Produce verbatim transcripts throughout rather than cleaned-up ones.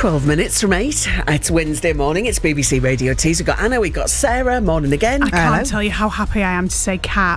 twelve minutes from eight. It's Wednesday morning. It's B B C Radio Tees. We've got Anna, we've got Sarah. Morning again. I can't Hello. tell you how happy I am to say, Kat,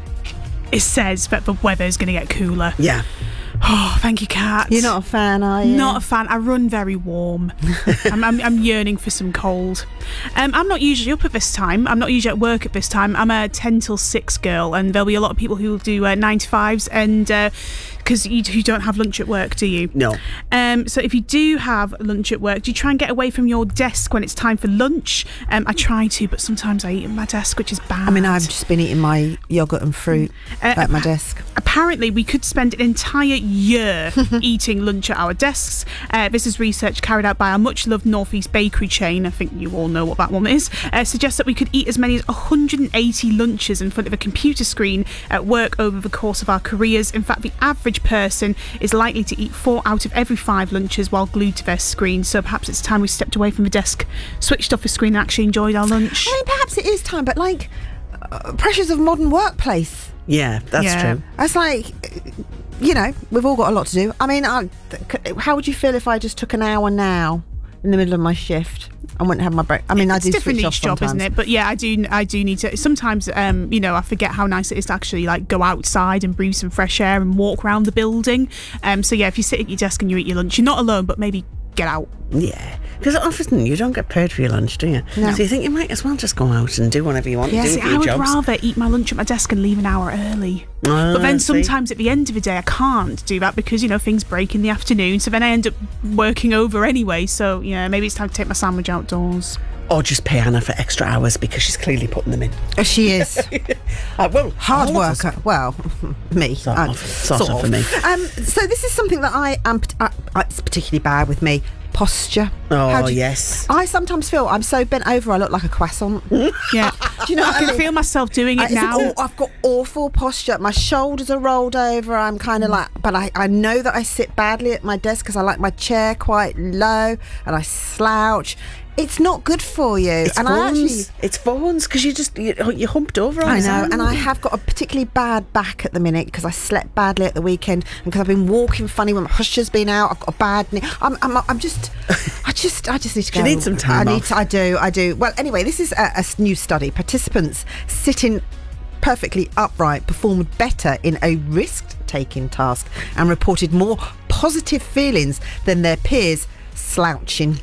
it says that the weather's going to get cooler. Yeah. Oh, thank you, Kat. You're not a fan, are you? Not a fan. I run very warm. I'm, I'm, I'm yearning for some cold. Um, I'm not usually up at this time. I'm not usually at work at this time. I'm a ten till six girl, and there'll be a lot of people who will do uh, nine to fives, and because uh, you, you don't have lunch at work, do you? No. Um, so if you do have lunch at work, do you try and get away from your desk when it's time for lunch? Um, I try to, but sometimes I eat at my desk, which is bad. I mean, I've just been eating my yoghurt and fruit Uh, at my desk. Apparently, we could spend an entire year eating lunch at our desks. Uh, this is research carried out by our much-loved North East bakery chain. I think you all know what that one is. Uh, suggests that we could eat as many as one hundred eighty lunches in front of a computer screen at work over the course of our careers. In fact, the average person is likely to eat four out of every five lunches while glued to their screen. So perhaps it's time we stepped away from the desk, switched off the screen, and actually enjoyed our lunch. I mean, perhaps it is time, but like uh, pressures of modern workplace. Yeah, that's Yeah. true. It's like, you know, we've all got a lot to do. I mean, I, how would you feel if I just took an hour now in the middle of my shift and went and have my break? I mean, I It's do different switch off each job, sometimes. isn't it? But yeah, I do. I do need to. Sometimes, um, you know, I forget how nice it is to actually like go outside and breathe some fresh air and walk around the building. Um, so yeah, if you sit at your desk and you eat your lunch, you're not alone, but maybe get out. Yeah. Because often you don't get paid for your lunch, do you? No. So you think you might as well just go out and do whatever you want Yeah. to do See, for I your would jobs. rather eat my lunch at my desk and leave an hour early. Ah, But then see. sometimes at the end of the day, I can't do that because, you know, things break in the afternoon. So then I end up working over anyway. So, yeah, maybe it's time to take my sandwich outdoors. Or just pay Anna for extra hours because she's clearly putting them in. Uh, She is. Uh, well, Hard all of us- worker. Well, me. Sort Uh, of. Sort of for me. Um, so this is something that I am. Uh, it's particularly bad with me. Posture. How Oh, do you- yes. I sometimes feel I'm so bent over I look like a croissant. Do Yeah. you know I what I can mean? feel myself doing I- it it's now. all- I've got awful posture. My shoulders are rolled over. I'm kind of like, but I, I know that I sit badly at my desk because I like my chair quite low and I slouch. It's not good for you. It's and phones. I actually. It's phones because you just you, you humped over on I his know, hand. and I have got a particularly bad back at the minute because I slept badly at the weekend and because I've been walking funny when my posture's been out. I've got a bad knee. I'm, I'm, I'm just, I just, I just need to Do go. you need some time I need off? to. I do. I do. Well, anyway, this is a, a new study. Participants sitting perfectly upright performed better in a risk-taking task and reported more positive feelings than their peers slouching.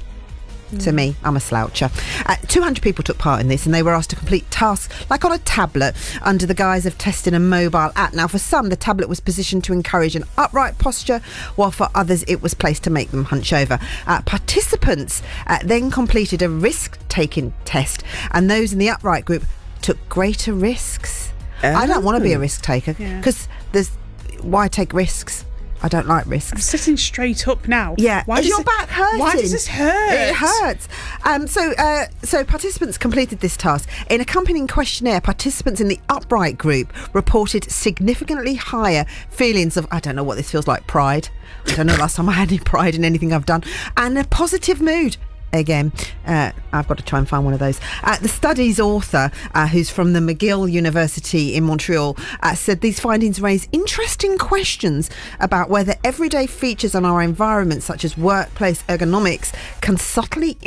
To me, I'm a sloucher. Uh, two hundred people took part in this and they were asked to complete tasks like on a tablet under the guise of testing a mobile app. Now, for some, the tablet was positioned to encourage an upright posture, while for others it was placed to make them hunch over. Uh, participants uh, then completed a risk-taking test, and those in the upright group took greater risks. I don't want to be a risk taker Yeah. because there's why take risks? I don't like risks. I'm sitting straight up now. Yeah, Why is does your it- back hurting? Why does this hurt? It hurts. Um, so, uh, so participants completed this task. In accompanying questionnaire, participants in the upright group reported significantly higher feelings of, I don't know what this feels like, pride. I don't know last time I had any pride in anything I've done, and a positive mood. Again, uh, I've got to try and find one of those. Uh, the study's author, uh, who's from the McGill University in Montreal, uh, said these findings raise interesting questions about whether everyday features on our environment, such as workplace ergonomics, can subtly